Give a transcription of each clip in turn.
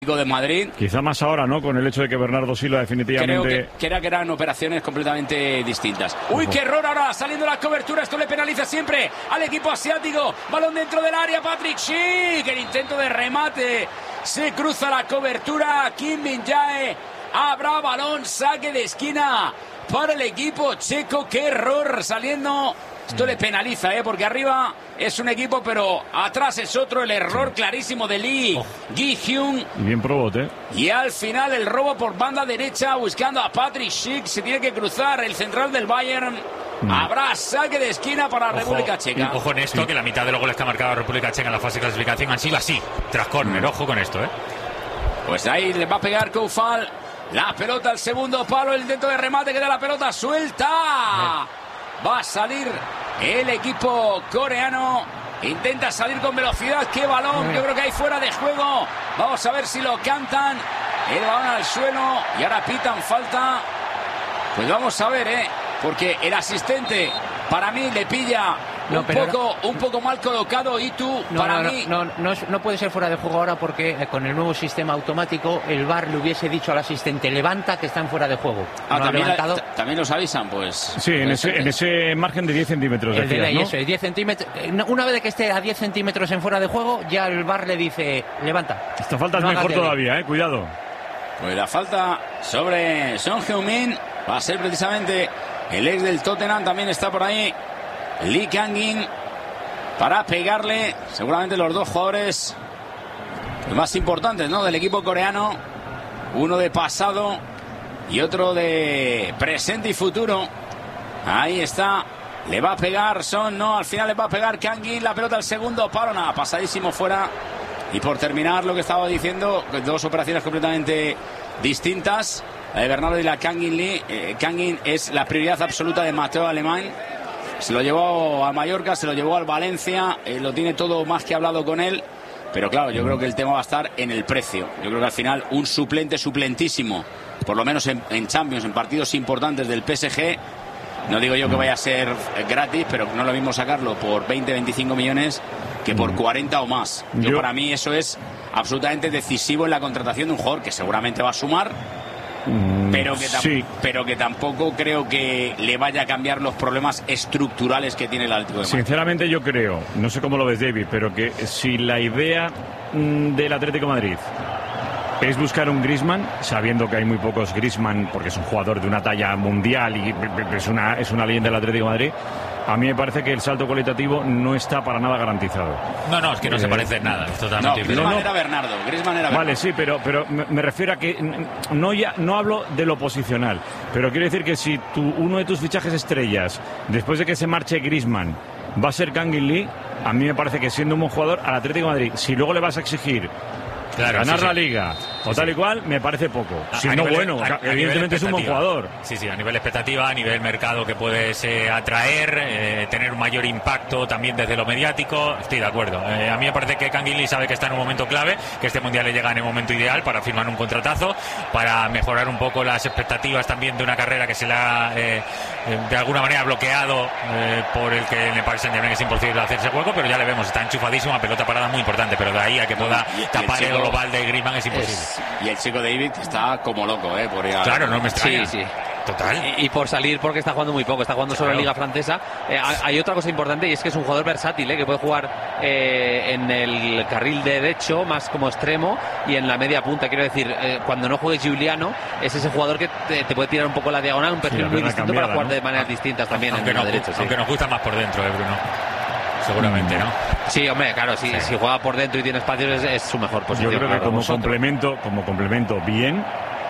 de Madrid. Quizá más ahora, ¿no? Con el hecho de que Bernardo Silva definitivamente... Creo que eran operaciones completamente distintas. ¡Uy, qué error ahora! Saliendo la cobertura, esto le penaliza siempre al equipo asiático. Balón dentro del área, Patrick Schick. El intento de remate. Se cruza la cobertura. Kim Min-jae. Habrá balón, saque de esquina para el equipo checo. ¡Qué error! Saliendo... Esto le penaliza, porque arriba es un equipo, pero atrás es otro. El error clarísimo de Lee Gi-hyun. Bien probote. Y al final el robo por banda derecha buscando a Patrick Schick. Se tiene que cruzar el central del Bayern. Habrá saque de esquina para República Checa. Ojo en esto, que la mitad de los goles que ha marcado República Checa en la fase de clasificación han sido así, tras córner. Ojo con esto, Pues ahí le va a pegar Koufal. La pelota al segundo palo. El intento de remate, queda la pelota suelta. Va a salir el equipo coreano. Intenta salir con velocidad. ¡Qué balón! Yo creo que hay fuera de juego. Vamos a ver si lo cantan. El balón al suelo. Y ahora pitan falta. Pues vamos a ver, porque el asistente para mí le pilla un poco mal colocado. Y tú, no puede ser fuera de juego ahora, porque con el nuevo sistema automático el VAR le hubiese dicho al asistente: levanta, que están fuera de juego. También los avisan, pues. Sí, en ese margen de 10 centímetros. El de ley, ¿no? eso es 10 centímetros. Una vez que esté a 10 centímetros en fuera de juego, ya el VAR le dice: levanta. Esta falta es mejor todavía, cuidado. Pues la falta sobre Son Heung-min va a ser precisamente el ex del Tottenham. También está por ahí Lee Kang-in para pegarle. Seguramente los dos jugadores más importantes, ¿no?, del equipo coreano. Uno de pasado y otro de presente y futuro. Ahí está. Le va a pegar Son, no, al final le va a pegar Kang-in. La pelota al segundo palo, nada, pasadísimo fuera. Y por terminar lo que estaba diciendo, dos operaciones completamente distintas. La de Bernardo y la Kang-in Lee. Kang-in es la prioridad absoluta de Mateo Alemán. Se lo llevó a Mallorca, se lo llevó al Valencia, lo tiene todo más que hablado con él. Pero claro, yo creo que el tema va a estar en el precio. Yo creo que al final un suplentísimo, por lo menos en Champions, en partidos importantes del PSG. No digo yo que vaya a ser gratis, pero no es lo mismo sacarlo por 20-25 millones que por 40 o más. Para mí eso es absolutamente decisivo en la contratación de un jugador que seguramente va a sumar, pero que tampoco creo que le vaya a cambiar los problemas estructurales que tiene el Atlético de Madrid. Sinceramente yo creo, no sé cómo lo ves, David, pero que si la idea del Atlético de Madrid es buscar un Griezmann, sabiendo que hay muy pocos Griezmann, porque es un jugador de una talla mundial y es una leyenda del Atlético de Madrid, a mí me parece que el salto cualitativo no está para nada garantizado. No, es que no se parece en nada. Es totalmente Griezmann era Bernardo. Vale, sí, pero me refiero a que no hablo de lo posicional, pero quiero decir que si uno de tus fichajes estrellas, después de que se marche Griezmann, va a ser Kang-in Lee, a mí me parece que siendo un buen jugador al Atlético de Madrid, si luego le vas a exigir ganar la Liga o tal y cual, me parece poco. Si no, evidentemente es un buen jugador. Sí, a nivel expectativa, a nivel mercado que puedes atraer, tener un mayor impacto también desde lo mediático, estoy de acuerdo. A mí me parece que Kang-in Lee sabe que está en un momento clave, que este Mundial le llega en el momento ideal para firmar un contratazo, para mejorar un poco las expectativas también de una carrera que se la ha de alguna manera bloqueado por el que en el Paris Saint-Germain es imposible hacerse juego, pero ya le vemos, está enchufadísimo, una pelota parada muy importante, pero de ahí a que pueda tapar el global de Griezmann es imposible. Y el chico David está como loco, por ir a... Claro, no me extraña. Sí. Total. Y por salir, porque está jugando muy poco, está jugando solo en Liga Francesa. Hay otra cosa importante, y es que es un jugador versátil, que puede jugar en el carril derecho, más como extremo, y en la media punta. Quiero decir, cuando no juegue Giuliano, es ese jugador que te puede tirar un poco la diagonal, un perfil muy distinto para jugar de maneras distintas también en la derecha. Aunque nos gusta más por dentro, Bruno. Seguramente, ¿no? Sí, hombre, claro, si juega por dentro y tiene espacios es su mejor posición. Yo creo que como complemento bien,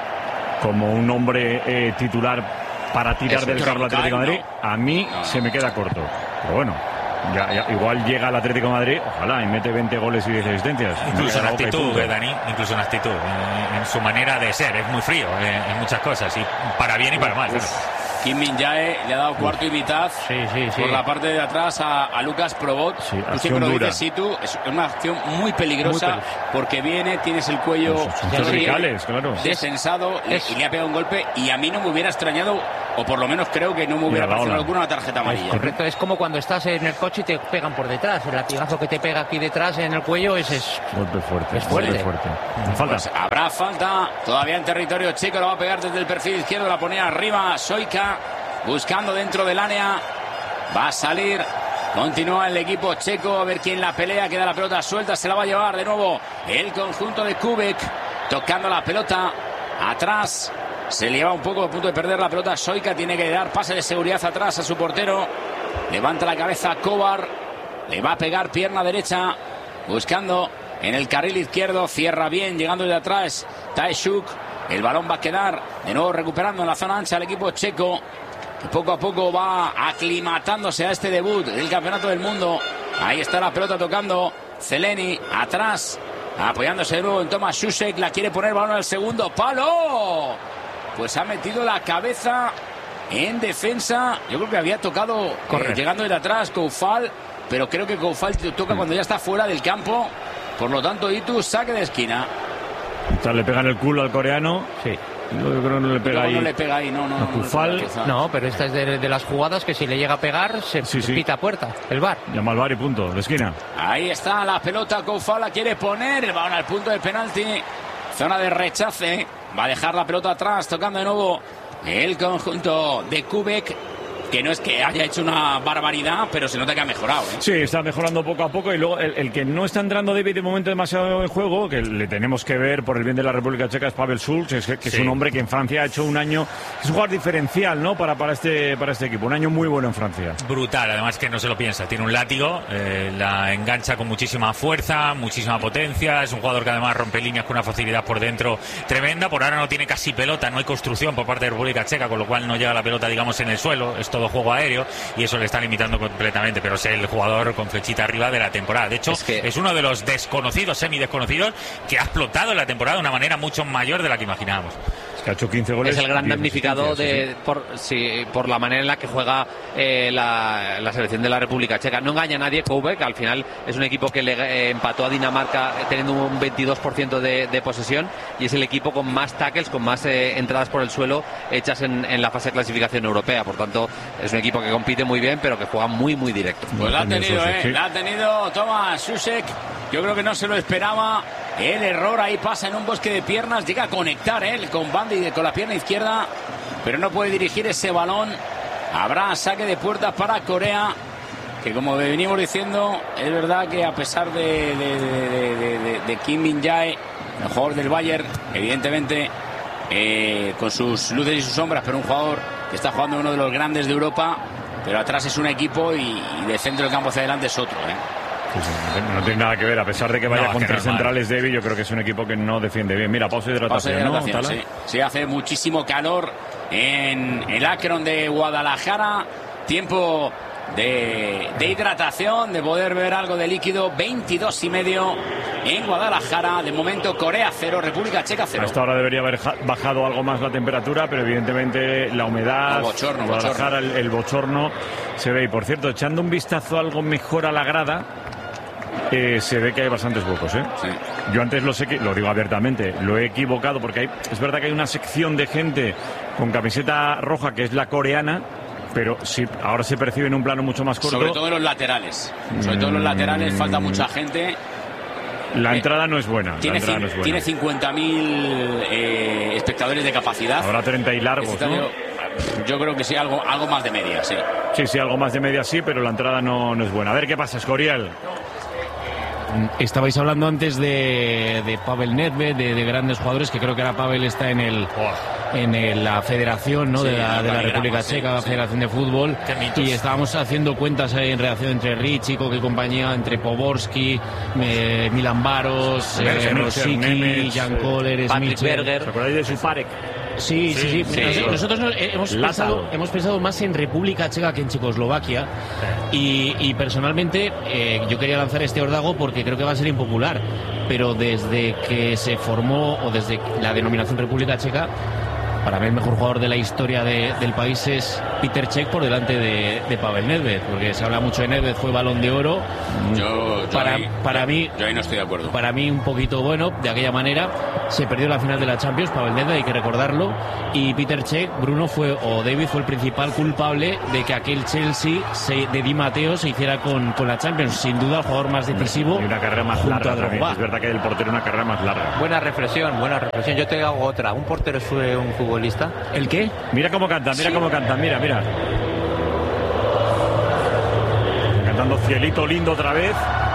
como un hombre titular para tirar del carro al Atlético de Madrid, a mí se me queda corto. Pero bueno, ya igual llega al Atlético de Madrid, ojalá, y mete 20 goles y 10 asistencias. Incluso en actitud, Dani, incluso en actitud, en su manera de ser, es muy frío en muchas cosas, y para bien y para mal. Kim Min-jae le ha dado cuarto y mitad por la parte de atrás a Lucas Probot. Tú siempre lo dices, Situ, es una acción muy peligrosa, porque tienes el cuello verticales, claro, descensado y le ha pegado un golpe, y a mí no me hubiera extrañado o por lo menos creo que no me hubiera parecido alguna tarjeta amarilla. Correcto, es como cuando estás en el coche y te pegan por detrás. El latigazo que te pega aquí detrás en el cuello es golpe fuerte. Es fuerte. Falta. Pues habrá falta todavía en territorio checo, lo va a pegar desde el perfil izquierdo, la ponía arriba Soika, buscando dentro del área, va a salir. Continúa el equipo checo, a ver quién la pelea, queda la pelota suelta, se la va a llevar de nuevo el conjunto de Kubek, tocando la pelota atrás, se le lleva un poco a punto de perder la pelota Soika, tiene que dar pase de seguridad atrás a su portero, levanta la cabeza Kovar, le va a pegar pierna derecha, buscando en el carril izquierdo, cierra bien, llegando de atrás Taeshuk, el balón va a quedar de nuevo recuperando en la zona ancha el equipo checo, que poco a poco va aclimatándose a este debut del Campeonato del Mundo. Ahí está la pelota tocando Zeleny atrás, apoyándose de nuevo en Tomáš Souček, la quiere poner balón al segundo palo, pues ha metido la cabeza en defensa. Yo creo que había tocado llegando de atrás Koufal, pero creo que Koufal toca cuando ya está fuera del campo, por lo tanto Itu saque de esquina. O sea, le pegan el culo al coreano. Sí. Yo creo que no le pega ahí. No le pega ahí, no. Koufal. No, pero esta es de las jugadas que si le llega a pegar se pita a puerta, el VAR. Llama al VAR y punto, de esquina. Ahí está la pelota, Koufal la quiere poner, el balón al punto del penalti, zona de rechace, va a dejar la pelota atrás, tocando de nuevo el conjunto de Kubek, que no es que haya hecho una barbaridad, pero se nota que ha mejorado, ¿eh? Sí, está mejorando poco a poco, y luego el que no está entrando David de momento demasiado en juego, que le tenemos que ver por el bien de la República Checa, es Pavel Schulz, que es un hombre que en Francia ha hecho un año, es un jugador diferencial, ¿no? Para este equipo, un año muy bueno en Francia. Brutal, además que no se lo piensa, tiene un látigo, la engancha con muchísima fuerza, muchísima potencia, es un jugador que además rompe líneas con una facilidad por dentro tremenda. Por ahora no tiene casi pelota, no hay construcción por parte de República Checa, con lo cual no llega la pelota, digamos, en el suelo, es todo juego aéreo y eso le está limitando completamente, pero es el jugador con flechita arriba de la temporada. De hecho, es uno de los desconocidos, semidesconocidos, que ha explotado en la temporada de una manera mucho mayor de la que imaginábamos. Es que ha hecho 15 goles. Es el gran damnificado por la manera en la que juega la selección de la República Checa. No engaña a nadie Koubek, al final es un equipo que le empató a Dinamarca teniendo un 22% de posesión, y es el equipo con más tackles, con más entradas por el suelo hechas en la fase de clasificación europea. Por tanto, es un equipo que compite muy bien, pero que juega muy, muy directo. Pues la ha tenido Tomáš Souček. Yo creo que no se lo esperaba. El error ahí pasa en un bosque de piernas. Llega a conectar con Bandi con la pierna izquierda, pero no puede dirigir ese balón. Habrá saque de puertas para Corea, que como venimos diciendo, es verdad que a pesar de Kim Min-jae, el jugador del Bayern, evidentemente con sus luces y sus sombras, pero un jugador que está jugando uno de los grandes de Europa, pero atrás es un equipo y de centro del campo hacia adelante es otro, No tiene nada que ver, a pesar de que vaya con tres centrales débil, yo creo que es un equipo que no defiende bien. Mira, pausa de hidratación, ¿no? Sí, hace muchísimo calor en el Akron de Guadalajara, tiempo de hidratación, de poder beber algo de líquido. 22:30 en Guadalajara, de momento Corea 0, República Checa 0. A esta hora debería haber bajado algo más la temperatura, pero evidentemente la humedad, Guadalajara, el bochorno se ve. Y por cierto, echando un vistazo algo mejor a la grada, se ve que hay bastantes huecos, ¿eh? Sí. Yo antes lo digo abiertamente, lo he equivocado, porque es verdad que hay una sección de gente con camiseta roja que es la coreana, pero sí, ahora se percibe en un plano mucho más corto. Sobre todo en los laterales. Falta mucha gente. La entrada no es buena. Tiene 50.000 espectadores de capacidad. Habrá 30 y largos, ¿no? Yo creo que sí, algo más de media, sí. Sí, algo más de media sí, pero la entrada no es buena. A ver qué pasa, Escorial. Estabais hablando antes de Pavel Nedved, de grandes jugadores, que creo que ahora Pavel está en la federación, ¿no? de la República Checa, la Federación de Fútbol, y estábamos haciendo cuentas en relación entre Ricci, Coque y compañía, entre Poborski, Milan Baros, Rosicky, Jan Koller, Patrick Berger. ¿Os acordáis de Suparek? Sí. Nosotros hemos pensado más en República Checa que en Checoslovaquia, y personalmente yo quería lanzar este órdago porque creo que va a ser impopular, pero desde que se formó, o desde la denominación República Checa, para mí el mejor jugador de la historia del país es Peter Cech por delante de Pavel Nedved, porque se habla mucho de Nedved, fue Balón de Oro. Para mí no estoy de acuerdo. Para mí un poquito bueno, de aquella manera se perdió la final de la Champions, Pavel Nedved, hay que recordarlo, y Peter Cech, David fue el principal culpable de que aquel Chelsea de Di Matteo se hiciera con la Champions, sin duda el jugador más decisivo y una carrera más larga también. Es verdad que el portero una carrera más larga. Buena reflexión. Yo te hago otra. ¿Un portero fue un futbolista? ¿El qué? Mira cómo canta, mira. Cantando Cielito Lindo otra vez.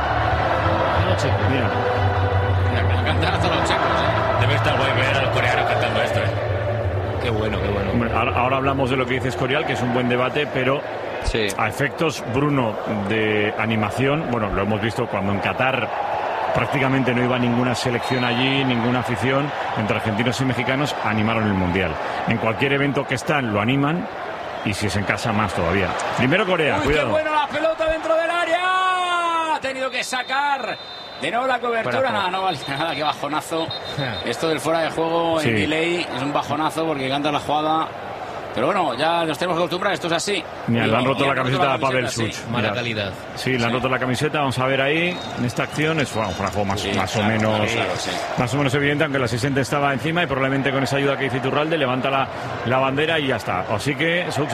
Mira, cantan hasta los checos, Debe estar guay ver a los coreanos cantando esto, Qué bueno. Ahora hablamos de lo que dice Escorial, que es un buen debate, pero sí, a efectos, Bruno, de animación, bueno, lo hemos visto cuando en Qatar prácticamente no iba ninguna selección allí, ninguna afición, entre argentinos y mexicanos animaron el Mundial. En cualquier evento que están lo animan, y si es en casa más todavía. Primero Corea, cuidado. ¡Qué bueno la pelota dentro del área! Ha tenido que sacar de nuevo la cobertura. No vale nada, qué bajonazo. Esto del fuera de juego en delay es un bajonazo porque canta la jugada. Pero bueno, ya nos tenemos que acostumbrar, esto es así. Mira, le han roto la camiseta a Pavel Such. Sí. Mala calidad. Sí, le han roto la camiseta, vamos a ver ahí, en esta acción, es un juego más o menos evidente, aunque el asistente estaba encima y probablemente con esa ayuda que hizo Iturralde levanta la bandera y ya está. Así que Such,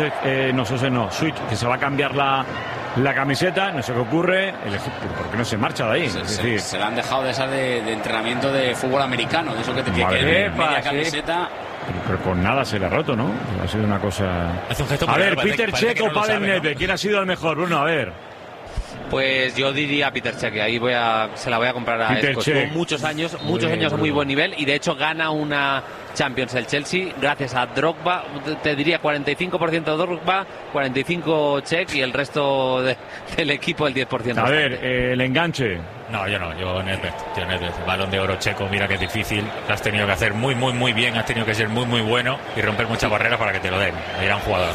que se va a cambiar la camiseta, no sé qué ocurre, ¿por qué no se marcha de ahí? Se la han dejado de esa de entrenamiento de fútbol americano, de eso que te tiene que ver media camiseta. Pero con nada se le ha roto, ¿no? Ha sido una cosa... A ver, Peter Cech o Pavel Nedved, ¿quién ha sido el mejor, Bruno? A ver. Pues yo diría Peter Cech, ahí se la voy a comprar a Esco. Tuvo muchos años a muy buen nivel y de hecho gana una Champions el Chelsea gracias a Drogba, te diría 45% Drogba, 45% Cech y el resto del equipo el 10%. A ver, el enganche. No, yo Nedved, Balón de Oro checo, mira que es difícil, lo has tenido que hacer muy, muy, muy bien, has tenido que ser muy, muy bueno y romper muchas barreras para que te lo den. Era un jugador.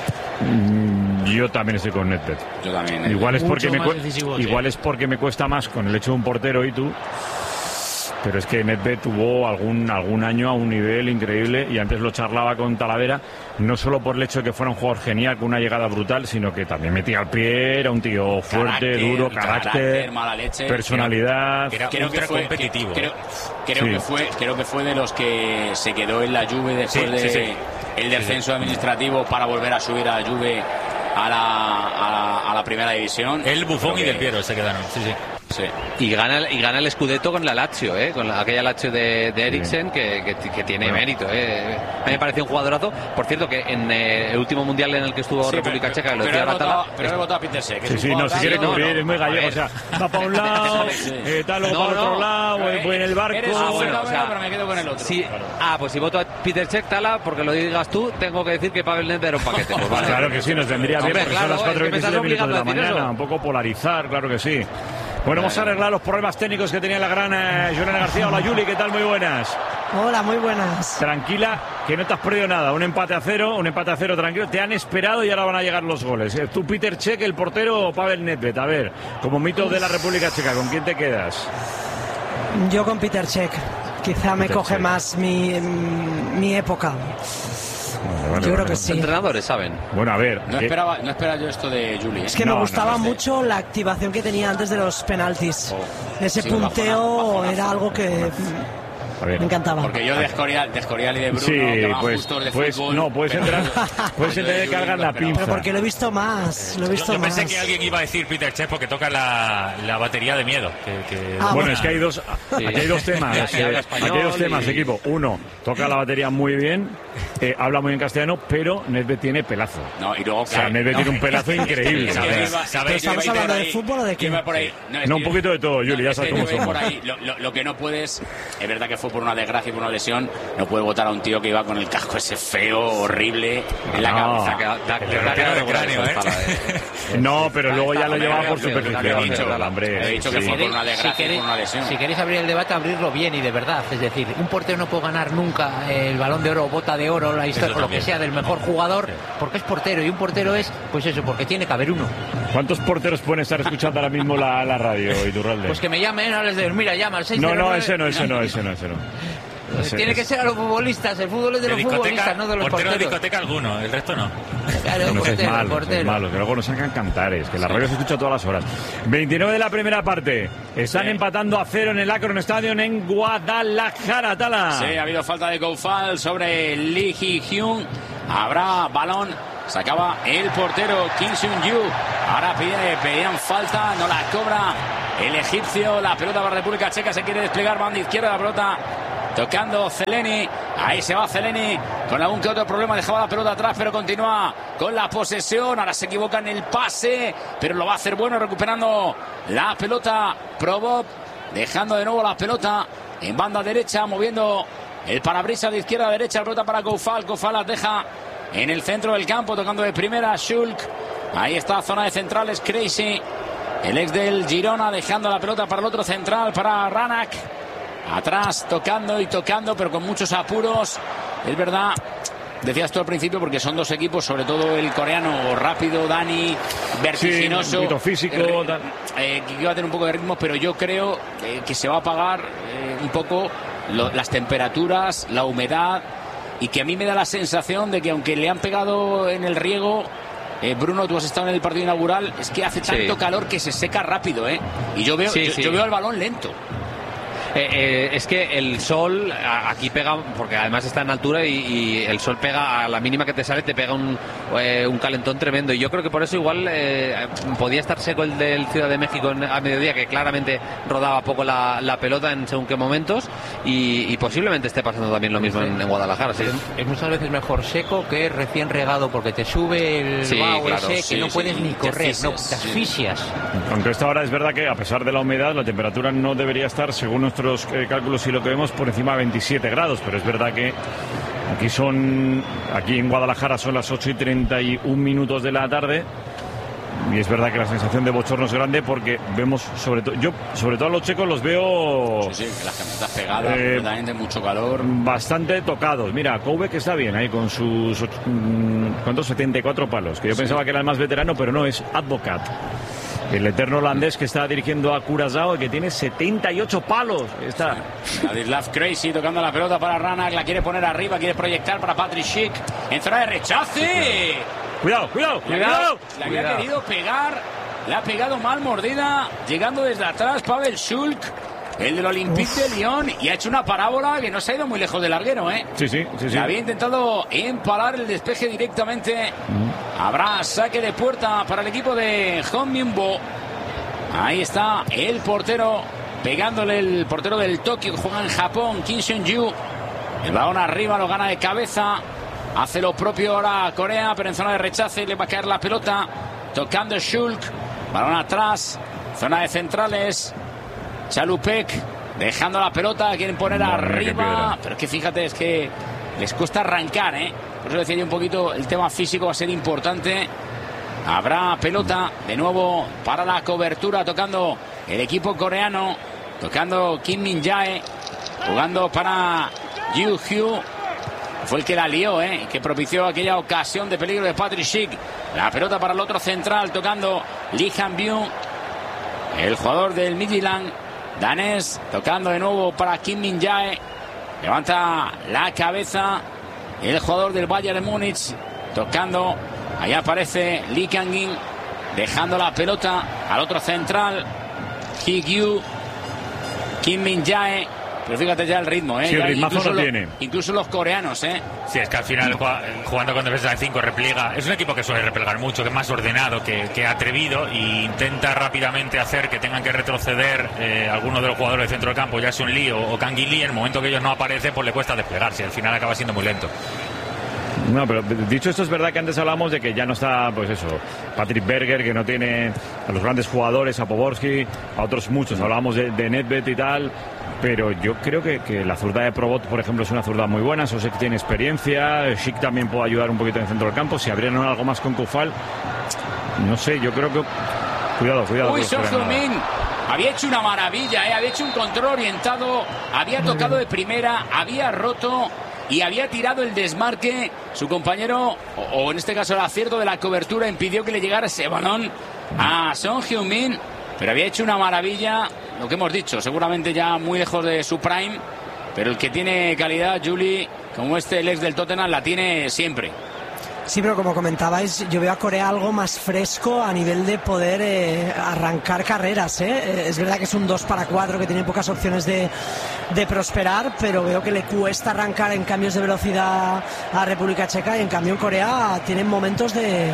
Yo también estoy con Nedved. Yo también. Igual es porque me cuesta más con el hecho de un portero y tú. Pero es que Nedved tuvo algún año a un nivel increíble y antes lo charlaba con Talavera, no solo por el hecho de que fuera un jugador genial con una llegada brutal, sino que también metía el pie, era un tío fuerte, duro, carácter, mala leche, Creo personalidad. que fue competitivo. Creo que fue de los que se quedó en la Juve después el descenso administrativo para volver a subir a la Juve a la primera división. El Buffon y Del Piero se quedaron, Sí. Y gana el Scudetto con la Lazio, con aquella Lazio de Eriksen que tiene mérito. A mí me pareció un jugadorazo. Por cierto, que en el último mundial en el que estuvo República Checa, lo decía Batalla. Pero he votado a Peter Cech. Si quiere cubrir, es muy gallego. O sea, va para un lado, luego para otro lado, voy en el barco. Pero me quedo con el otro. Sí. Pues si voto a Peter Cech, Tala, porque lo digas tú, tengo que decir que Pavel Nedved era un paquete. Pues vale. Claro que sí, nos vendría bien, porque son las 4:27 minutos de la mañana. Un poco polarizar, claro que sí. Bueno, vamos a arreglar los problemas técnicos que tenía la gran Yolanda García. Hola, Yuli, ¿qué tal? Muy buenas. Hola, muy buenas. Tranquila, que no te has perdido nada. Un empate a cero tranquilo. Te han esperado y ahora van a llegar los goles. Tú, Peter Cech, el portero, o Pavel Nedved. A ver, como mito de la República Checa, ¿con quién te quedas? Yo con Peter Cech. Quizá me coge más mi época. Yo creo que sí. Los entrenadores saben. Bueno, a ver. No esperaba yo esto de Juli. Es que me gustaba mucho la activación que tenía antes de los penaltis. Ese punteo era algo que me encantaba. Porque yo de Escorial y de Bruno, sí, que van justos de fútbol. No, puedes entrar de cargar la pinza. Pero porque lo he visto más. Yo pensé que alguien iba a decir Peter Cech porque toca la batería de miedo. Bueno, es que hay dos temas. Aquí hay dos temas, equipo. Uno, toca la batería muy bien, habla muy bien castellano, pero Nedved tiene pelazo. No, y luego Nedved tiene un pelazo increíble. ¿Estamos hablando de fútbol o de qué? No, un poquito de todo, Juli, ya sabes cómo somos. Lo que no puedes, es verdad que fue por una desgracia y por una lesión, no puede votar a un tío que iba con el casco ese feo, horrible, en la cabeza. No, pero luego ya lo llevaba por superficie. He dicho que fue por una desgracia y por una lesión. Si queréis abrir el debate, abrirlo bien y de verdad. Es decir, un portero no puede ganar nunca el Balón de Oro o Bota de Oro, la historia, o lo que sea, del mejor jugador, porque es portero. Y un portero es, pues eso, porque tiene que haber uno. ¿Cuántos porteros pueden estar escuchando ahora mismo la radio, Iturralde? Pues que me llamen, no les digo, mira, llama al 609. No, ese no. Tiene que ser a los futbolistas. El fútbol es de los futbolistas, no de los porteros. De discoteca alguno, el resto no. Claro, no portero, es malo, portero. es malo, que luego nos sacan cantares, que la radio se escucha todas las horas. 29 de la primera parte. Están empatando a 0 en el Akron Stadium en Guadalajara, Tala. Sí, ha habido falta de Koufal sobre Lee Hee-hyun. Habrá balón. Sacaba el portero Kim Seung-yu. Ahora pedían falta, no la cobra el egipcio. La pelota para República Checa, se quiere desplegar, banda izquierda, la pelota tocando Zeleny. Ahí se va Zeleny con algún que otro problema, dejaba la pelota atrás, pero continúa con la posesión. Ahora se equivoca en el pase, pero lo va a hacer bueno, recuperando la pelota Probot, dejando de nuevo la pelota en banda derecha, moviendo el parabrisas de izquierda a derecha. La pelota para Koufal, Koufal las deja en el centro del campo, tocando de primera Shulk. Ahí está, zona de centrales, Crazy, el ex del Girona, dejando la pelota para el otro central, para Ranak. Atrás, tocando y tocando, pero con muchos apuros. Es verdad, decías tú al principio, porque son dos equipos, sobre todo el coreano, rápido, Dani, vertiginoso. Sí, un poquito físico. Que iba a tener un poco de ritmo, pero yo creo que se va a apagar un poco las temperaturas, la humedad. Y que a mí me da la sensación de que aunque le han pegado en el riego, Bruno, tú has estado en el partido inaugural, es que hace tanto calor que se seca rápido, y yo veo, yo veo el balón lento. Es que el sol aquí pega, porque además está en altura y el sol pega a la mínima que te sale, te pega un calentón tremendo. Y yo creo que por eso igual podía estar seco el del Ciudad de México a mediodía, que claramente rodaba poco la pelota en según qué momentos, y posiblemente esté pasando también lo mismo en Guadalajara. Sí. Es muchas veces mejor seco que recién regado, porque te sube el vaho ese que no puedes ni correr, te asfixias. Aunque esta hora es verdad que a pesar de la humedad, la temperatura no debería estar, según nuestros cálculos y lo que vemos, por encima de 27 grados, pero es verdad que aquí en Guadalajara son las 8:31 de la tarde, y es verdad que la sensación de bochorno es grande, porque vemos sobre todo a los checos los veo las camisetas pegadas, completamente mucho calor, bastante tocados. Mira, Koubek está bien ahí con sus 74 palos, que yo pensaba que era el más veterano, pero no, es Advocat, el eterno holandés que está dirigiendo a Curazao y que tiene 78 palos. Está Ladislav Crazy tocando la pelota para Ranak, la quiere poner arriba, quiere proyectar para Patrick Schick en zona de rechace. Cuidado. Le había querido pegar, le ha pegado mal mordida, llegando desde atrás Pavel Shulk, el del Olympique de Lyon, y ha hecho una parábola que no se ha ido muy lejos del larguero, Sí. Había intentado empalar el despeje directamente. Habrá saque de puerta para el equipo de Honminbo. Ahí está el portero, pegándole, el portero del Tokio, que juega en Japón, Kim Seung-yu. El balón arriba, lo gana de cabeza. Hace lo propio ahora Corea, pero en zona de rechace le va a caer la pelota. Tocando Shulk. Balón atrás. Zona de centrales. Chalupek dejando la pelota. Quieren poner arriba. Pero es que fíjate, es que les cuesta arrancar, Por eso decía yo un poquito, el tema físico va a ser importante. Habrá pelota de nuevo para la cobertura. Tocando el equipo coreano. Tocando Kim Min-jae. Jugando para Yu Hyu. Fue el que la lió, que propició aquella ocasión de peligro de Patrick Schick. La pelota para el otro central, tocando Lee Han-byung, el jugador del Midtjylland danés, tocando de nuevo para Kim Min-jae. Levanta la cabeza el jugador del Bayern de Múnich, tocando. Ahí aparece Lee Kang-in, dejando la pelota al otro central, Hee-gyu, Kim Min-jae. Pero fíjate ya el ritmo, Sí, el ritmazo lo tiene. Incluso los coreanos, Sí, es que al final jugando con defensa de 5 repliega. Es un equipo que suele replegar mucho, que es más ordenado, que atrevido, e intenta rápidamente hacer que tengan que retroceder algunos de los jugadores del centro del campo, ya sea un Lee o Kang In Lee. En el momento que ellos no aparecen, pues le cuesta desplegarse. Al final acaba siendo muy lento. No, pero dicho esto, es verdad que antes hablamos de que ya no está, pues eso, Patrick Berger, que no tiene a los grandes jugadores, a Poborski, a otros muchos. Hablábamos de Nedved y tal, pero yo creo que la zurda de Probot, por ejemplo, es una zurda muy buena. Sosek tiene experiencia, Schick también puede ayudar un poquito en el centro del campo. Si abrieran algo más con Koufal, no sé, yo creo que... Cuidado. Uy, Son Heung-min había hecho una maravilla, había hecho un control orientado, había tocado de primera, había roto y había tirado el desmarque. Su compañero, o en este caso el acierto de la cobertura, impidió que le llegara ese balón a Son Heung-min, pero había hecho una maravilla. Lo que hemos dicho, seguramente ya muy lejos de su prime, pero el que tiene calidad, Juli, como el ex del Tottenham, la tiene siempre. Sí, pero como comentabais, yo veo a Corea algo más fresco a nivel de poder arrancar carreras. Es verdad que es un 2-4 que tiene pocas opciones de prosperar, pero veo que le cuesta arrancar en cambios de velocidad a República Checa, y en cambio en Corea tienen momentos de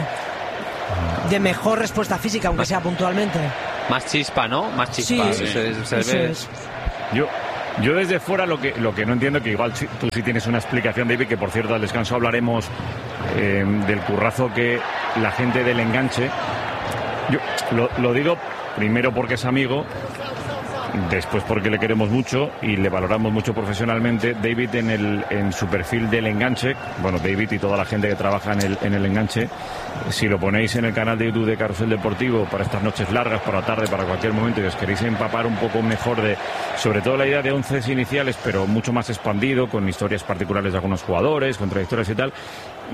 mejor respuesta física, aunque sea puntualmente. Más chispa, ¿no? Más chispa. Sí, se ve. es. Yo desde fuera lo que no entiendo, que igual tú sí tienes una explicación, David, que por cierto al descanso hablaremos del currazo que la gente del Enganche. Yo lo digo primero porque es amigo, después porque le queremos mucho y le valoramos mucho profesionalmente. David en su perfil del Enganche, bueno, David y toda la gente que trabaja en el Enganche, si lo ponéis en el canal de YouTube de Carrusel Deportivo para estas noches largas, por la tarde, para cualquier momento, y os queréis empapar un poco mejor de, sobre todo la idea de 11 iniciales, pero mucho más expandido, con historias particulares de algunos jugadores, con trayectorias y tal,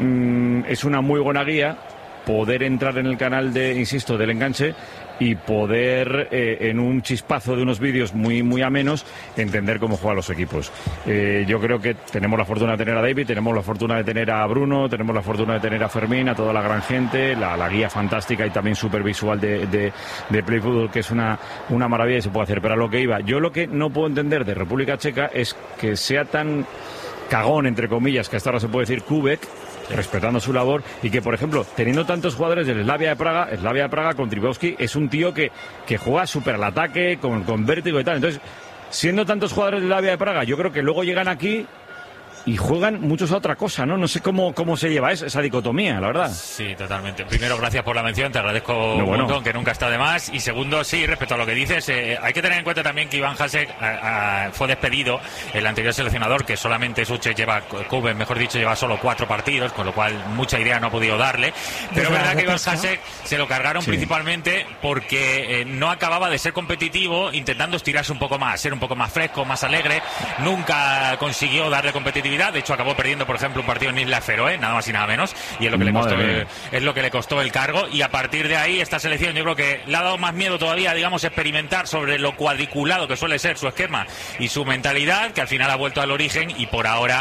es una muy buena guía poder entrar en el canal insisto, del Enganche, y poder en un chispazo de unos vídeos muy amenos entender cómo juegan los equipos. Yo creo que tenemos la fortuna de tener a David, tenemos la fortuna de tener a Bruno, tenemos la fortuna de tener a Fermín, a toda la gran gente, la guía fantástica y también súper visual de Play Football, que es una maravilla y se puede hacer. Pero a lo que iba, yo lo que no puedo entender de República Checa es que sea tan cagón, entre comillas, que hasta ahora se puede decir Kubek, respetando su labor, y que, por ejemplo, teniendo tantos jugadores del Slavia de Praga con Tribowski, es un tío que juega súper al ataque, con vértigo y tal. Entonces, siendo tantos jugadores del Slavia de Praga, yo creo que luego llegan aquí y juegan muchos a otra cosa, ¿no? No sé cómo se lleva esa dicotomía, la verdad. Sí, totalmente. Primero, gracias por la mención, te agradezco un montón, que nunca está de más. Y segundo, sí, respecto a lo que dices, hay que tener en cuenta también que Iván Hasek fue despedido, el anterior seleccionador, que solamente Suche lleva solo 4 partidos, con lo cual mucha idea no ha podido darle. Pero es verdad que Iván Hasek se lo cargaron principalmente porque no acababa de ser competitivo, intentando estirarse un poco más, ser un poco más fresco, más alegre. Nunca consiguió darle competitividad. De hecho, acabó perdiendo, por ejemplo, un partido en Isla Feroe, nada más y nada menos, y es lo que le costó el cargo. Y a partir de ahí, esta selección yo creo que le ha dado más miedo todavía, digamos, experimentar sobre lo cuadriculado que suele ser su esquema y su mentalidad, que al final ha vuelto al origen, y por ahora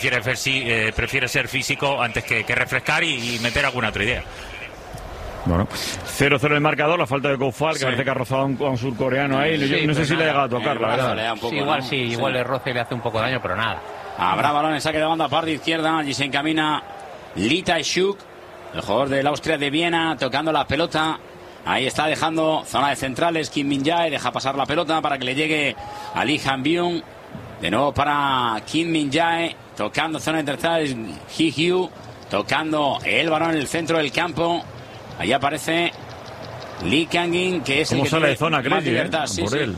prefiere ser físico antes que refrescar y meter alguna otra idea. Bueno, 0-0 el marcador, la falta de Koufal, que parece que ha rozado a un surcoreano ahí. Yo no sé si le ha llegado a tocar, la verdad. Igual el roce le hace un poco de daño, pero nada. Habrá balón en saque de banda, parte izquierda. Allí se encamina Lita Shuk, el jugador del Austria de Viena, tocando la pelota. Ahí está dejando zona de centrales. Kim Min-jae deja pasar la pelota para que le llegue a Lee Han-byung. De nuevo para Kim Min-jae, tocando zona de centrales. Hee-hyu tocando el balón en el centro del campo. Ahí aparece Lee Kang-in, que es el que sale tiene de zona, más libertad. por él.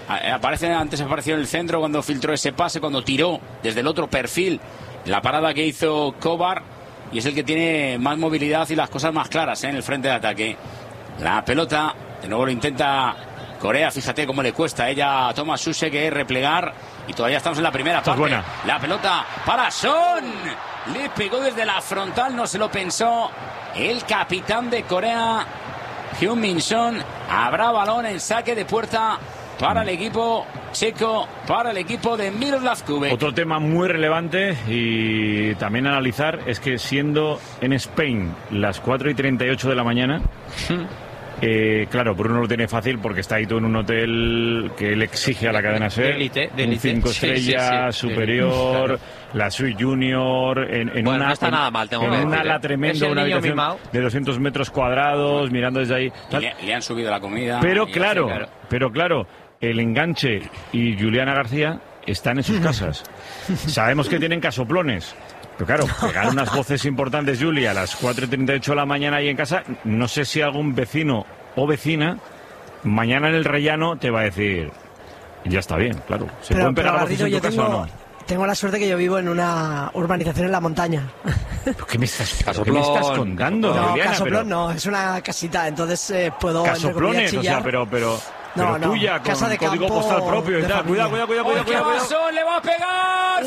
Antes apareció en el centro cuando filtró ese pase, cuando tiró desde el otro perfil la parada que hizo Kovar, y es el que tiene más movilidad y las cosas más claras en el frente de ataque. La pelota, de nuevo lo intenta Corea, fíjate cómo le cuesta ella a Thomas Suse, que es replegar, y todavía estamos en la primera parte. Buena. La pelota para Son, le pegó desde la frontal, no se lo pensó el capitán de Corea, Heung-min Son. Habrá balón en saque de puerta para el equipo checo, para el equipo de Miroslav Kubek. Otro tema muy relevante y también analizar es que, siendo en Spain las 4:38 de la mañana, claro, Bruno lo tiene fácil porque está ahí todo en un hotel que él exige a la cadena SER, un 5 estrellas superior, la suite junior, no está nada mal, tengo en un ala tremendo, una habitación de 200 metros cuadrados, mirando desde ahí. Le han subido la comida. Pero claro, el Enganche y Juliana García están en sus casas. Sabemos que tienen casoplones. Pero claro, pegar unas voces importantes, Julia, a las 4:38 de la mañana ahí en casa, no sé si algún vecino o vecina mañana en el rellano te va a decir, ya está bien, claro. ¿Se pueden pegar voces en tu casa o no? Tengo la suerte que yo vivo en una urbanización en la montaña. ¿Qué me estás contando? No, Juliana, casoplón no, es una casita, entonces puedo... Casoplones, o sea, pero no, tuya, casa con de código campo, postal propio y tal. Cuidado. ¡Qué pasó! ¡Le va a pegar!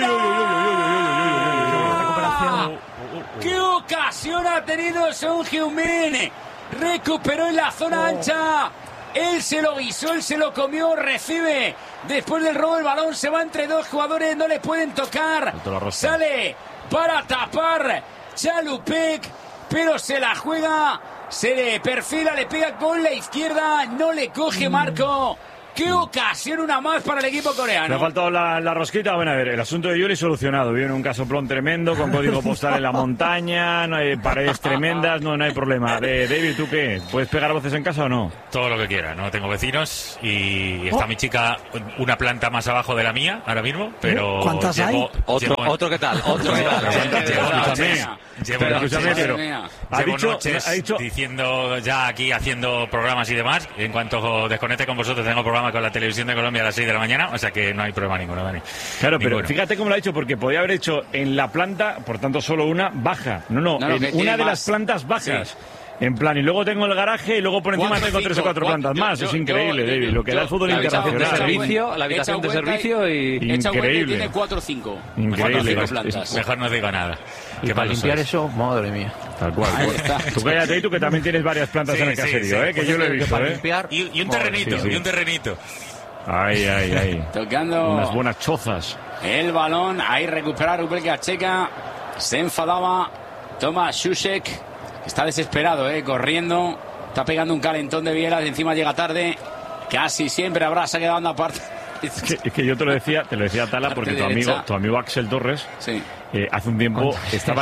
Recuperación. ¡Qué ocasión ha tenido Son Heung-min! Recuperó en la zona ancha. Él se lo guisó, él se lo comió. Recibe Después del robo, el balón se va entre dos jugadores, no le pueden tocar. Sale para tapar Chalupek, pero se la juega, se le perfila, le pega con la izquierda, no le coge Marco. ¡Qué ocasión una más para el equipo coreano! Me ha faltado la rosquita. Bueno, a ver, el asunto de Yuri solucionado. Viene un casoplón tremendo, con código postal en la montaña, no hay paredes tremendas, no hay problema. David, ¿tú qué? ¿Puedes pegar voces en casa o no? Todo lo que quiera. No tengo vecinos y está mi chica una planta más abajo de la mía ahora mismo, pero... ¿Cuántas hay? Otro que tal, otro que tal. Llevo noches diciendo ya aquí, haciendo programas y demás. En cuanto desconecte con vosotros, tengo programa con la televisión de Colombia a las 6 de la mañana, o sea que no hay problema ninguno, Dani. Claro, pero fíjate cómo lo ha dicho, porque podía haber hecho en la planta, por tanto solo una baja. No, en una de las plantas bajas. Sí. En plan, y luego tengo el garaje y luego por encima tengo 3 o 4 plantas más. Es increíble, David, lo que da el fútbol internacional. La habitación de servicio y... Increíble. Tiene 4 o 5. Increíble. Mejor no digo nada. Y para limpiar eso, madre mía. Tal cual. Tú cállate, y tú que también tienes varias plantas en el caserío, que yo lo he visto. Para limpiar... Y un terrenito, y un terrenito. Ay. Tocando unas buenas chozas. El balón, ahí recupera República Checa. Se enfadaba Tomáš Souček. Está desesperado, corriendo. Está pegando un calentón de bielas. Encima llega tarde. Casi siempre habrá saque de banda aparte. Es que yo te lo decía Tala, porque tu amigo Axel Torres, sí, hace un tiempo estaba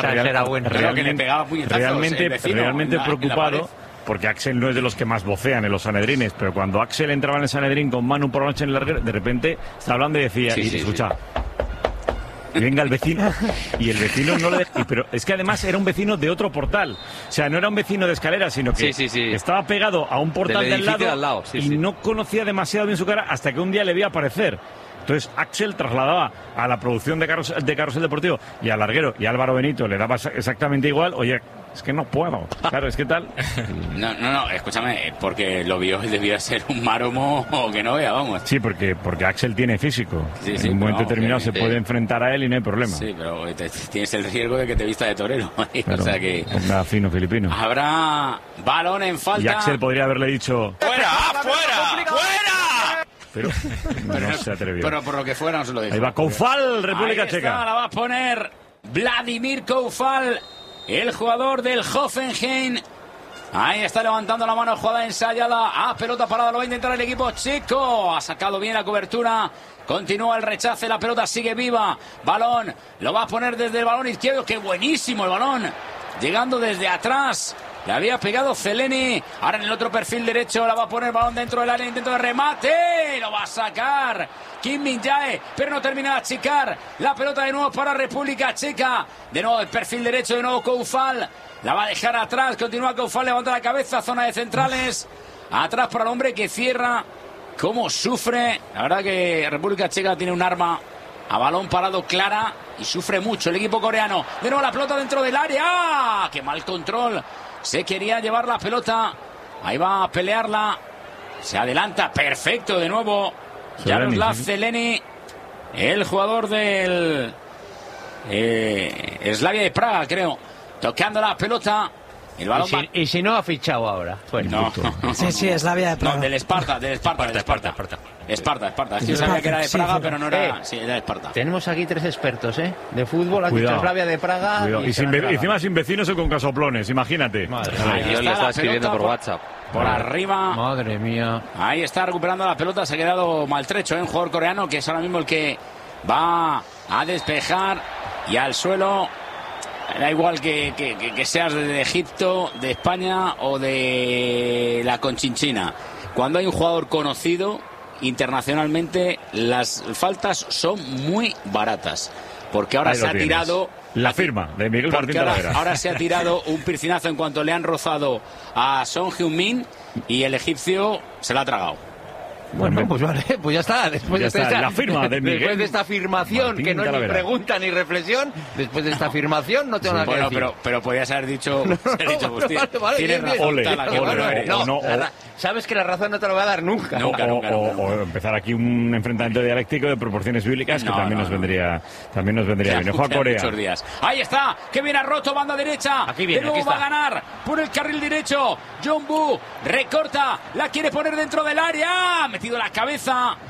realmente preocupado, porque Axel no es de los que más vocean en los Sanedrines, pero cuando Axel entraba en el Sanedrín con Manu por la noche en el larguero, de repente estaba hablando y decía, escucha... Y venga el vecino, y el vecino no le... Pero es que además era un vecino de otro portal. O sea, no era un vecino de escalera, sino que estaba pegado a un portal del lado y no conocía demasiado bien su cara hasta que un día le vio aparecer. Entonces Axel trasladaba a la producción de Carrusel Deportivo y al larguero y a Álvaro Benito le daba exactamente igual. Oye, es que no puedo. Claro, es que tal. No, escúchame, porque lo vio, debía ser un maromo que no vea, vamos. Sí, porque Axel tiene físico. En un momento determinado se puede enfrentar a él y no hay problema. Sí, pero tienes el riesgo de que te vista de torero. Claro, o sea que... Ponga fino filipino. Habrá balón en falta. Y Axel podría haberle dicho... ¡Fuera! Pero no se atrevió. Pero por lo que fuera no se lo dijo. Ahí va Koufal, República Checa. La va a poner Vladimir Koufal, el jugador del Hoffenheim. Ahí está levantando la mano, jugada ensayada. Pelota parada, lo va a intentar el equipo checo. Ha sacado bien la cobertura. Continúa el rechace, la pelota sigue viva. Balón, lo va a poner desde el balón izquierdo. ¡Qué buenísimo el balón! Llegando desde atrás. Le había pegado Zeleni. Ahora en el otro perfil derecho la va a poner balón dentro del área. Intento de remate. Lo va a sacar Kim Min-jae, pero no termina de achicar. La pelota de nuevo para República Checa. De nuevo el perfil derecho, de nuevo Koufal. La va a dejar atrás. Continúa Koufal, levanta la cabeza. Zona de centrales. Atrás para el hombre que cierra. Cómo sufre. La verdad que República Checa tiene un arma a balón parado clara y sufre mucho el equipo coreano. De nuevo la pelota dentro del área. ¡Qué mal control! Se quería llevar la pelota. Ahí va a pelearla. Se adelanta. Perfecto de nuevo. Jaroslav Zeleni. El jugador del Slavia de Praga, creo. Tocando la pelota. El balón y si no ha fichado ahora. Pues no. Sí, Slavia de Praga. No, del Esparta. Esparta. Es que yo sabía que era de Praga, pero no era. Sí, era de Esparta. Tenemos aquí 3 expertos, de fútbol. Han dicho Slavia de Praga. Y encima sin vecinos o con casoplones, imagínate. Yo le estaba escribiendo por WhatsApp. Por arriba. Madre mía. Ahí está recuperando la pelota. Se ha quedado maltrecho, un jugador coreano que es ahora mismo el que va a despejar. Y al suelo. Da igual que seas de Egipto, de España o de la Conchinchina. Cuando hay un jugador conocido internacionalmente, las faltas son muy baratas. Porque ahora se ha tirado... La firma de Miguel Martín Talavera. Ahora se ha tirado un piscinazo en cuanto le han rozado a Son Heung-min y el egipcio se la ha tragado. Bueno, pues vale, pues ya está. Después ya está, la firma de Miguel después de esta afirmación, Martín que no Talavera. Es ni pregunta ni reflexión, después de esta afirmación no tengo nada que decir. Pero podías haber dicho, vale, tienes razón. Sabes que la razón no te lo voy a dar nunca. O empezar aquí un enfrentamiento dialéctico de proporciones bíblicas que también nos vendría bien. Ojo a Corea. Días. Ahí está, que viene roto, banda derecha. Aquí viene, de nuevo va a ganar por el carril derecho. Jong-bu recorta, la quiere poner dentro del área. Metido la cabeza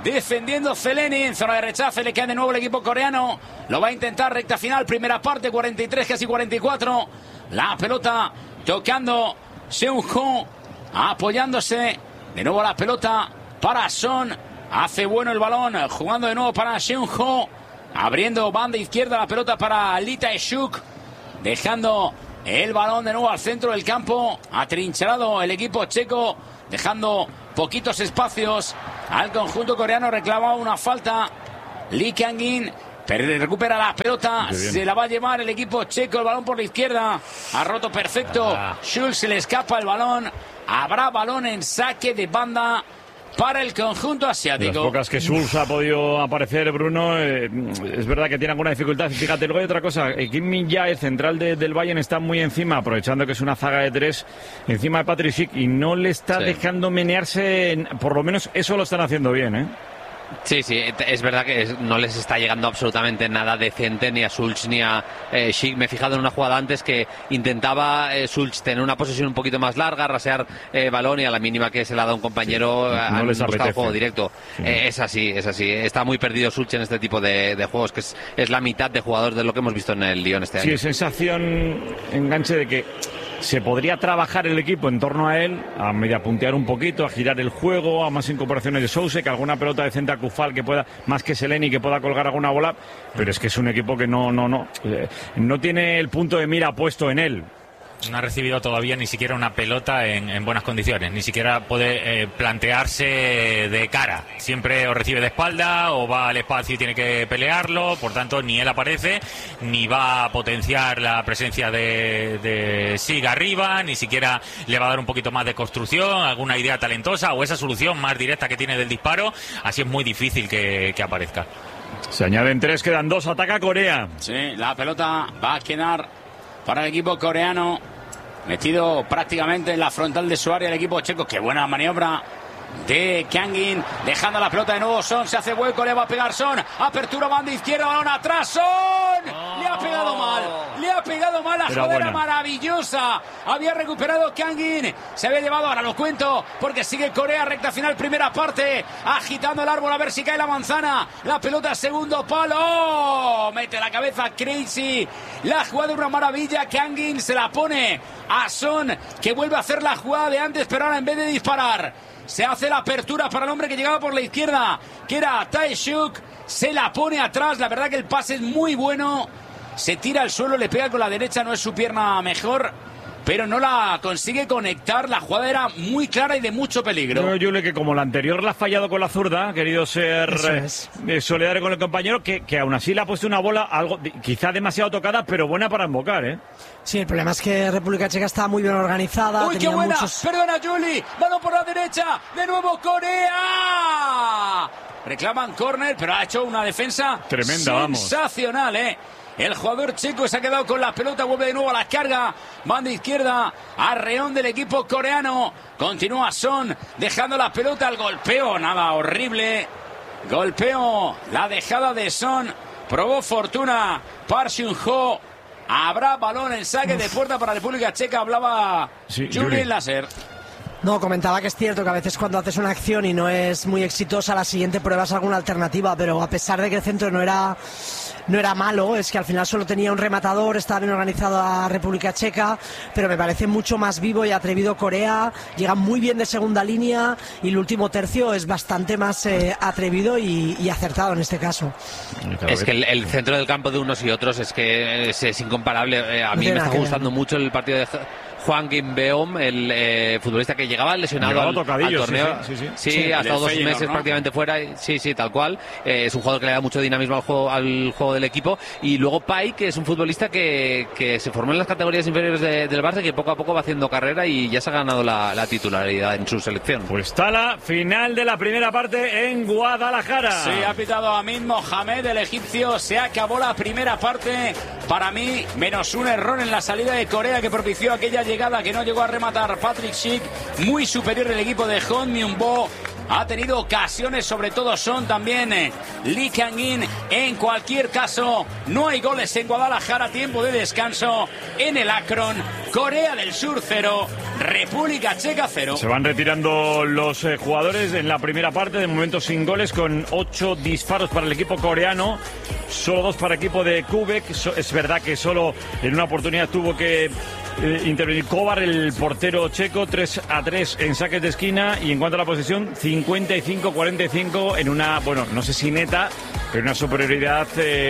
defendiendo Fellaini en zona de rechace, le queda de nuevo el equipo coreano, lo va a intentar recta final, primera parte, 43, casi 44, la pelota tocando Seung-ho, apoyándose, de nuevo la pelota para Son, hace bueno el balón, jugando de nuevo para Seung-ho, abriendo banda izquierda, la pelota para Lee Tae-suk, dejando el balón de nuevo al centro del campo, atrincherado el equipo checo, dejando poquitos espacios al conjunto coreano, reclamaba una falta Lee Kang-in, pero recupera la pelota, se la va a llevar el equipo checo, el balón por la izquierda, ha roto perfecto, Schulz, se le escapa el balón, habrá balón en saque de banda para el conjunto asiático. Las pocas que Schulz ha podido aparecer, Bruno, es verdad que tiene alguna dificultad. Fíjate, luego hay otra cosa, Kim Min-jae, el central del Bayern, está muy encima, aprovechando que es una zaga de 3, encima de Patrick Schick, y no le está dejando menearse, por lo menos eso lo están haciendo bien, ¿eh? Sí, es verdad que no les está llegando absolutamente nada decente ni a Schulz ni a Schick. Me he fijado en una jugada antes que intentaba Schulz tener una posesión un poquito más larga, rasear balón, y a la mínima que se le ha dado un compañero han buscado juego directo. Sí. Es así. Está muy perdido Schulz en este tipo de juegos, que es la mitad de jugador de lo que hemos visto en el Lyon este año. Sí, sensación, enganche de que se podría trabajar el equipo en torno a él, a media puntear un poquito, a girar el juego, a más incorporaciones de Souse, que alguna pelota decente a Kufal que pueda, más que Seleni, que pueda colgar alguna bola, pero es que es un equipo que no tiene el punto de mira puesto en él. No ha recibido todavía ni siquiera una pelota en buenas condiciones, ni siquiera puede plantearse de cara. Siempre o recibe de espalda o va al espacio y tiene que pelearlo, por tanto ni él aparece, ni va a potenciar la presencia de Sig arriba, ni siquiera le va a dar un poquito más de construcción, alguna idea talentosa o esa solución más directa que tiene del disparo. Así es muy difícil que aparezca. Se añaden 3, quedan 2, ataca Corea. Sí, la pelota va a quedar para el equipo coreano, metido prácticamente en la frontal de su área el equipo checo. Qué buena maniobra de Kang-in, dejando la pelota de nuevo. Son se hace hueco, le va a pegar Son, apertura banda izquierda, balón atrás, Son le ha pegado mal, la jugada era maravillosa, había recuperado Kang-in, se había llevado, ahora lo cuento porque sigue Corea, recta final, primera parte, agitando el árbol a ver si cae la manzana, la pelota segundo palo, mete la cabeza Crazy, la jugada es una maravilla, Kang-in se la pone a Son, que vuelve a hacer la jugada de antes, pero ahora en vez de disparar se hace la apertura para el hombre que llegaba por la izquierda, que era Tae-suk, se la pone atrás, la verdad que el pase es muy bueno, se tira al suelo, le pega con la derecha, no es su pierna mejor, pero no la consigue conectar, la jugada era muy clara y de mucho peligro. Yo que como la anterior la ha fallado con la zurda, ha querido ser solidario con el compañero, que aún así le ha puesto una bola, algo quizá demasiado tocada, pero buena para embocar, ¿eh? Sí, el problema es que República Checa está muy bien organizada. ¡Uy, qué buena! Perdona, Juli. Balón por la derecha. De nuevo Corea. Reclaman córner, pero ha hecho una defensa tremenda, sensacional, ¿eh? El jugador checo se ha quedado con la pelota, vuelve de nuevo a la carga. Banda izquierda, arreón del equipo coreano. Continúa Son, dejando la pelota al golpeo. Nada, horrible. Golpeo, la dejada de Son. Probó fortuna Park Seung-ho. Habrá balón en saque de puerta para República Checa. Hablaba Julien Laser. No, comentaba que es cierto que a veces cuando haces una acción y no es muy exitosa, la siguiente pruebas alguna alternativa, pero a pesar de que el centro no era malo, es que al final solo tenía un rematador, estaba bien organizado a República Checa, pero me parece mucho más vivo y atrevido Corea, llega muy bien de segunda línea y el último tercio es bastante más atrevido y acertado en este caso. Es que el centro del campo de unos y otros es que es incomparable. A mí me está gustando mucho el partido de Hwang In-beom, el futbolista que llegaba lesionado al torneo. Sí, ha estado 2 meses prácticamente fuera. Sí, tal cual. Es un jugador que le da mucho dinamismo al juego del equipo. Y luego Pai, que es un futbolista que se formó en las categorías inferiores del Barça, que poco a poco va haciendo carrera y ya se ha ganado la titularidad en su selección. Pues está la final de la primera parte en Guadalajara. Sí, ha pitado Amin Mohamed, el egipcio. Se acabó la primera parte. Para mí, menos un error en la salida de Corea que propició aquella llegada que no llegó a rematar Patrick Schick. Muy superior el equipo de Hong Myung-bo. ha tenido ocasiones, sobre todo Son también Lee Kang-in. En cualquier caso, no hay goles en Guadalajara, tiempo de descanso en el Akron. Corea del Sur 0, República Checa 0. Se van retirando los jugadores en la primera parte, de momento sin goles, con 8 disparos para el equipo coreano, solo 2 para el equipo de Kubek. Es verdad que solo en una oportunidad tuvo que intervenir Kovar, el portero checo. 3-3 en saques de esquina, y en cuanto a la posesión, 55-45 en una, bueno, no sé si neta, pero una superioridad,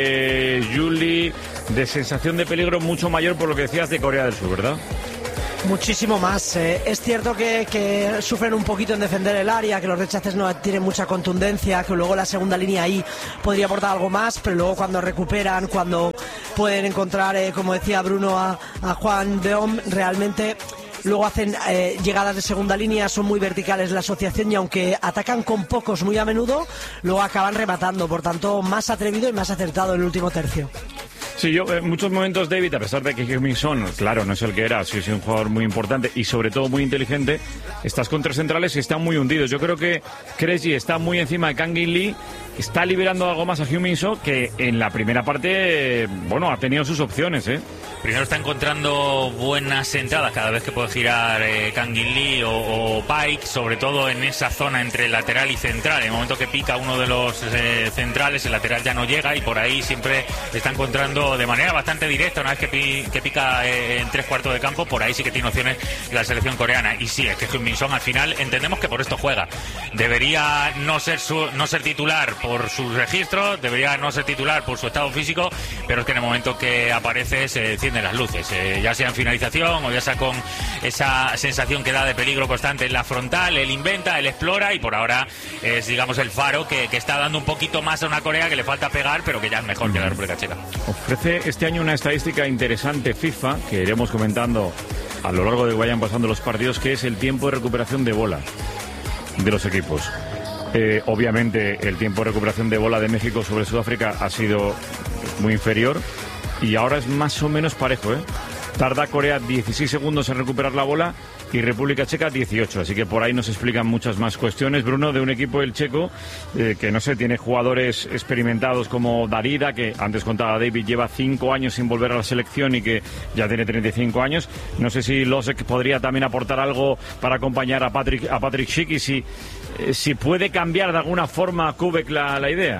Juli, de sensación de peligro mucho mayor, por lo que decías, de Corea del Sur, ¿verdad? Muchísimo más. Es cierto que sufren un poquito en defender el área, que los rechaces no tienen mucha contundencia, que luego la segunda línea ahí podría aportar algo más, pero luego cuando recuperan, cuando pueden encontrar, como decía Bruno, a Juan Deom, realmente luego hacen llegadas de segunda línea, son muy verticales la asociación, y aunque atacan con pocos muy a menudo, luego acaban rematando. Por tanto, más atrevido y más acertado en el último tercio. Sí, yo en muchos momentos, David, a pesar de que Heung-min Son, claro, no es el que era, sí es un jugador muy importante y sobre todo muy inteligente, estás con 3 centrales y están muy hundidos. Yo creo que Krejci está muy encima de Kang-in Lee, está liberando algo más a Heung-min Son, que en la primera parte, bueno, ha tenido sus opciones, ¿eh? Primero está encontrando buenas entradas cada vez que puede girar Kang-in Lee o Pike, sobre todo en esa zona entre lateral y central. En el momento que pica uno de los centrales, el lateral ya no llega, y por ahí siempre está encontrando de manera bastante directa, una vez que pica en 3/4 de campo, por ahí sí que tiene opciones la selección coreana. Y sí, es que Heung-min Son al final entendemos que por esto juega. Debería no ser titular por sus registros, debería no ser titular por su estado físico, pero es que en el momento que aparece se encienden las luces, ya sea en finalización o ya sea con esa sensación que da de peligro constante en la frontal. Él inventa, él explora, y por ahora es, digamos, el faro que está dando un poquito más a una Corea que le falta pegar, pero que ya es mejor que la República Checa. Ofrece este año una estadística interesante FIFA, que iremos comentando a lo largo de que vayan pasando los partidos, que es el tiempo de recuperación de bola de los equipos. Obviamente el tiempo de recuperación de bola de México sobre Sudáfrica ha sido muy inferior, y ahora es más o menos parejo, ¿eh? Tarda Corea 16 segundos en recuperar la bola y República Checa 18, así que por ahí nos explican muchas más cuestiones, Bruno, de un equipo, el checo, que no sé, tiene jugadores experimentados como Darida, que antes contaba David, lleva 5 años sin volver a la selección y que ya tiene 35 años. No sé si Losek podría también aportar algo para acompañar a Patrick Schick, y si puede cambiar de alguna forma a Kubek la idea.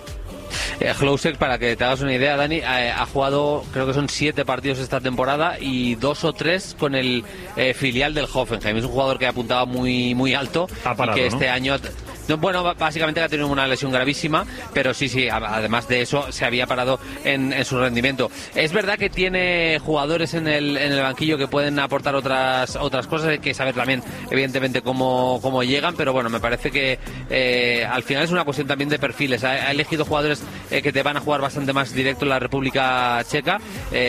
Hlousek, para que te hagas una idea, Dani, ha jugado, creo que son 7 partidos esta temporada, y 2 o 3 con el filial del Hoffenheim. Es un jugador que ha apuntado muy, muy alto, parado, y que este ¿no? año... Bueno, básicamente ha tenido una lesión gravísima, pero sí, además de eso se había parado en su rendimiento. Es verdad que tiene jugadores en el banquillo que pueden aportar otras cosas, hay que saber también, evidentemente, cómo llegan, pero bueno, me parece que al final es una cuestión también de perfiles. Ha elegido jugadores que te van a jugar bastante más directo en la República Checa,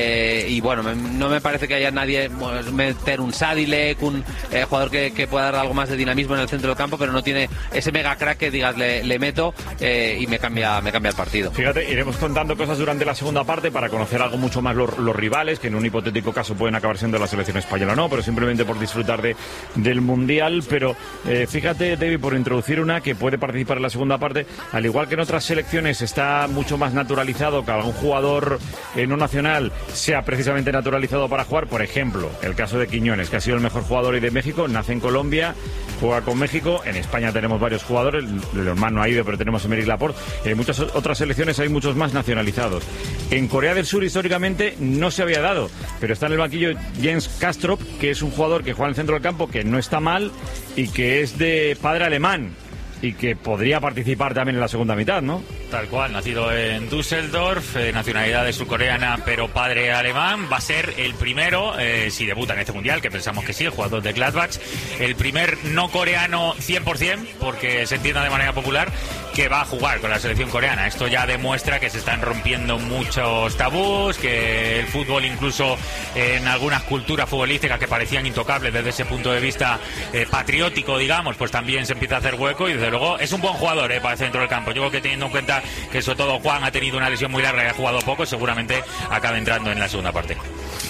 y bueno, no me parece que haya nadie, meter un Sadilek, un jugador que pueda dar algo más de dinamismo en el centro del campo, pero no tiene ese mega crack que digas le meto y me cambia el partido. Fíjate, iremos contando cosas durante la segunda parte para conocer algo mucho más los rivales, que en un hipotético caso pueden acabar siendo la selección española o no, pero simplemente por disfrutar del Mundial. Pero fíjate, David, por introducir una que puede participar en la segunda parte, al igual que en otras selecciones está mucho más naturalizado que algún jugador no nacional sea precisamente naturalizado para jugar. Por ejemplo, el caso de Quiñones, que ha sido el mejor jugador hoy de México, nace en Colombia, juega con México. En España tenemos varios jugadores, Lenormand no ha ido, pero tenemos a Emerick Laporte. En muchas otras selecciones hay muchos más nacionalizados. En Corea del Sur, históricamente, no se había dado, pero está en el banquillo Jens Kastrup, que es un jugador que juega en el centro del campo, que no está mal y que es de padre alemán y que podría participar también en la segunda mitad, ¿no? Tal cual, nacido en Düsseldorf, nacionalidad de surcoreana pero padre alemán. Va a ser el primero, si debuta en este mundial, que pensamos que sí, el jugador de Gladbach, el primer no coreano 100%, porque se entienda de manera popular, que va a jugar con la selección coreana. Esto ya demuestra que se están rompiendo muchos tabús, que el fútbol, incluso en algunas culturas futbolísticas que parecían intocables desde ese punto de vista patriótico, digamos, pues también se empieza a hacer hueco, y desde luego es un buen jugador para el centro del campo. Yo creo que, teniendo en cuenta que sobre todo Juan ha tenido una lesión muy larga y ha jugado poco, seguramente acabe entrando en la segunda parte.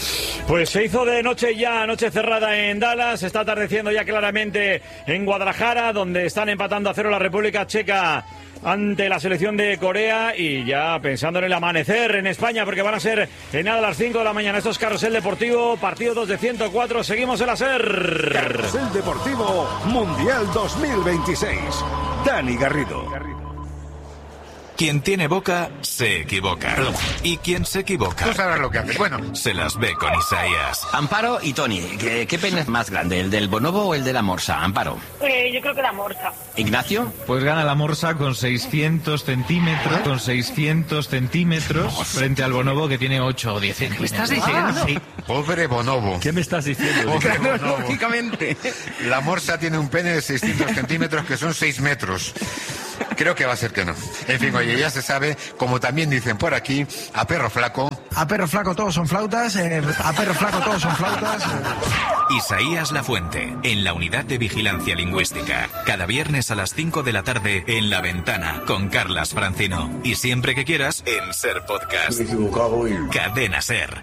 Pues se hizo de noche ya, noche cerrada en Dallas, está atardeciendo ya claramente en Guadalajara, donde están empatando a 0 la República Checa ante la selección de Corea, y ya pensando en el amanecer en España, porque van a ser en nada a las 5 de la mañana. Esto es Carrusel Deportivo, partido 2 de 104, seguimos en la SER. Carrusel Deportivo Mundial 2026. Dani Garrido. Quien tiene boca, se equivoca. Y quien se equivoca... Tú sabrás lo que haces. Bueno. Se las ve con Isaías. Amparo y Tony, ¿qué pene es más grande, el del bonobo o el de la morsa? Amparo. Yo creo que la morsa. ¿Ignacio? Pues gana la morsa con 600 centímetros. Con 600 centímetros frente al bonobo, que tiene 8 o 10 centímetros. ¿Me estás diciendo? Sí. Pobre bonobo. ¿Qué me estás diciendo? Pobre bonobo. Lógicamente. La morsa tiene un pene de 600 centímetros, que son 6 metros. Creo que va a ser que no. En fin, oye, ya se sabe, como también dicen por aquí, a perro flaco... A perro flaco todos son flautas, a perro flaco todos son flautas... Isaías Lafuente, en la Unidad de Vigilancia Lingüística. Cada viernes a las 5 de la tarde en La Ventana, con Carlas Francino. Y siempre que quieras, en SER Podcast. Me he equivocado y... Cadena SER.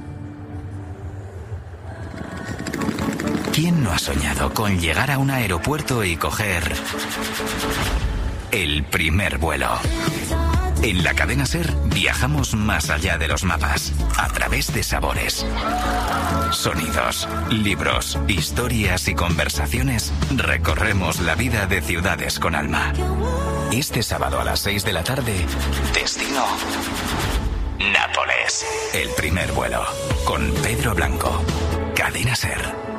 ¿Quién no ha soñado con llegar a un aeropuerto y coger el primer vuelo? En la cadena SER viajamos más allá de los mapas, a través de sabores, sonidos, libros, historias y conversaciones. Recorremos la vida de ciudades con alma. Este sábado a las 6 de la tarde, destino Nápoles. El primer vuelo, con Pedro Blanco. Cadena SER.